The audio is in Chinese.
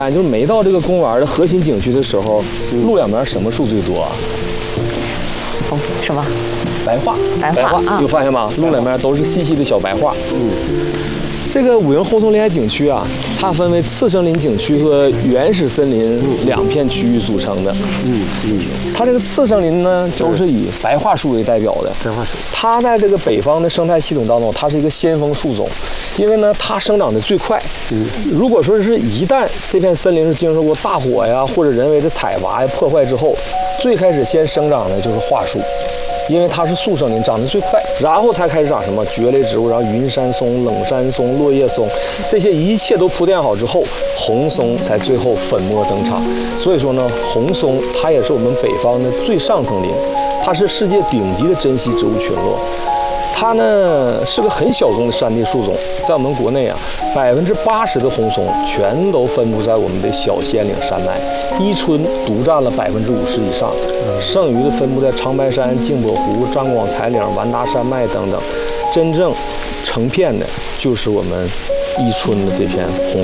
就是没到这个公园的核心景区的时候，路两边什么树最多啊？ 什么？ 白桦。 白桦啊， 有发现吗？路两边都是细细的小白桦。这个五营红松林海景区啊，它分为次生林景区和原始森林两片区域组成的。它这个次生林呢，都是以白桦树为代表的。 白桦树， 它在这个北方的生态系统当中，它是一个先锋树种，因为呢，它生长的最快。如果说是一旦这片森林是经受过大火呀，或者人为的采伐呀破坏之后，最开始先生长的就是桦树。因为它是速生林，长得最快，然后才开始长什么蕨类植物，然后云杉松、冷杉松、落叶松，这些一切都铺垫好之后，红松才最后粉墨登场。所以说呢，红松它也是我们北方的最上层林，它是世界顶级的珍稀植物群落。它呢是个很小众的山地树种，在我们国内啊，80%的红松全都分布在我们的小仙岭山脉，伊春独占了50%以上，剩余的分布在长白山、镜泊湖、张广才岭、完达山脉等等。真正成片的就是我们伊春的这片红。